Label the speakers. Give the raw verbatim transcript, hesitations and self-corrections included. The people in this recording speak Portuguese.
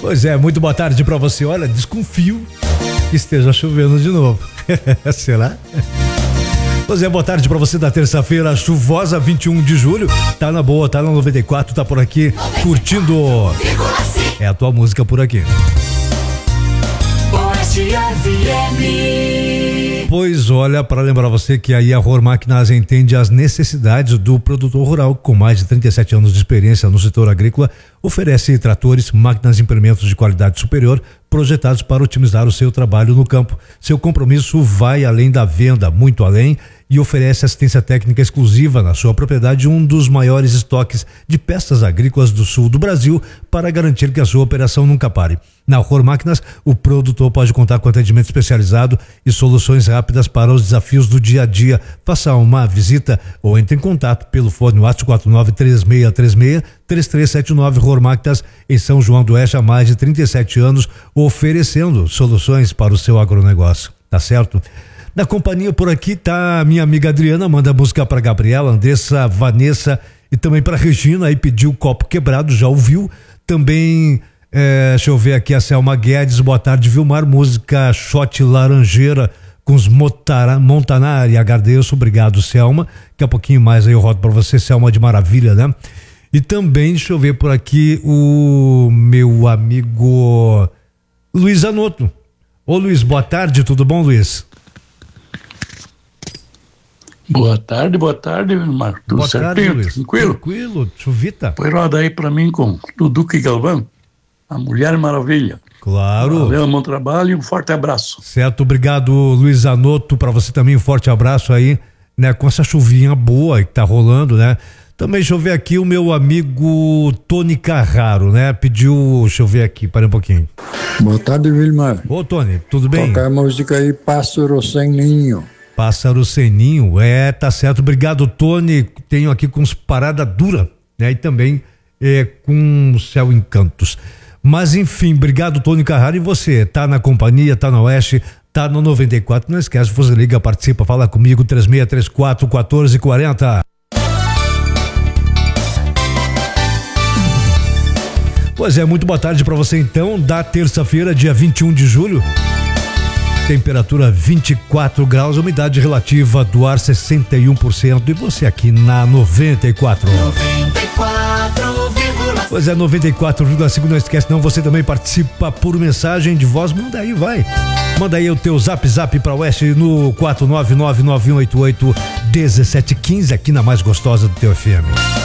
Speaker 1: Pois é, muito boa tarde pra você. Olha, desconfio que esteja chovendo de novo. Será? Pois é, boa tarde pra você da terça-feira chuvosa, vinte e um de julho. Tá na boa, tá na noventa e quatro, tá por aqui curtindo. É a tua música por aqui. Pois olha, para lembrar você que aí a Rohr Máquinas entende as necessidades do produtor rural com mais de trinta e sete anos de experiência no setor agrícola, oferece tratores, máquinas e implementos de qualidade superior projetados para otimizar o seu trabalho no campo. Seu compromisso vai além da venda, muito além, e oferece assistência técnica exclusiva na sua propriedade, um dos maiores estoques de peças agrícolas do sul do Brasil para garantir que a sua operação nunca pare. Na Rohr Máquinas, o produtor pode contar com atendimento especializado e soluções rápidas para os desafios do dia a dia. Faça uma visita ou entre em contato pelo fone WhatsApp quatro nove três seis três seis três três sete nove. Rohr Máquinas em São João do Oeste há mais de trinta e sete anos, oferecendo soluções para o seu agronegócio. Tá certo? Na companhia por aqui tá a minha amiga Adriana, manda música para Gabriela, Andressa, Vanessa e também para Regina, aí pediu Copo Quebrado, já ouviu. Também, é, deixa eu ver aqui, a Selma Guedes, boa tarde, Vilmar, música Shot Laranjeira com os Motara, Montanari e Agradeço, obrigado, Selma. Daqui a pouquinho mais aí eu rodo para você, Selma de Maravilha, né? E também, deixa eu ver por aqui, o meu amigo Luiz Anoto. Ô Luiz, boa tarde, tudo bom, Luiz?
Speaker 2: Boa tarde, boa tarde, Marco. Tudo
Speaker 1: boa
Speaker 2: certinho?
Speaker 1: Tarde, Luiz.
Speaker 2: Tranquilo?
Speaker 1: Tranquilo, chuvita.
Speaker 2: Põe roda aí pra mim com Dudu e Galvão, a Mulher Maravilha.
Speaker 1: Claro.
Speaker 2: Valeu, bom trabalho e um forte abraço.
Speaker 1: Certo, obrigado, Luiz Anoto, pra você também um forte abraço aí, né, com essa chuvinha boa que tá rolando, né? Também, deixa eu ver aqui, o meu amigo Tony Carraro, né? Pediu, deixa eu ver aqui, para um pouquinho.
Speaker 3: Boa tarde, Vilmar.
Speaker 1: Ô, Tony, tudo bem?
Speaker 3: Toca a música aí, Pássaro Sem Ninho.
Speaker 1: Pássaro Sem Ninho, é, tá certo, obrigado, Tony. Tenho aqui com os Parada Dura, né? E também é, com Céu Encantos. Mas enfim, obrigado, Tony Carraro. E você, tá na companhia, tá na Oeste, tá no noventa e quatro, não esquece, você liga, participa, fala comigo, três seis três quatro, um quatro quatro zero. Pois é, muito boa tarde para você então, da terça-feira, dia vinte e um de julho. Temperatura vinte e quatro graus, umidade relativa do ar sessenta e um por cento. E você aqui na noventa e quatro.
Speaker 4: noventa e quatro vírgula cinco.
Speaker 1: Pois é, noventa e quatro vírgula cinco, não esquece não, você também participa por mensagem de voz, manda aí, vai. Manda aí o teu zap zap pra Oeste no quatro nove nove nove um oito oito um sete um cinco aqui na mais gostosa do teu F M.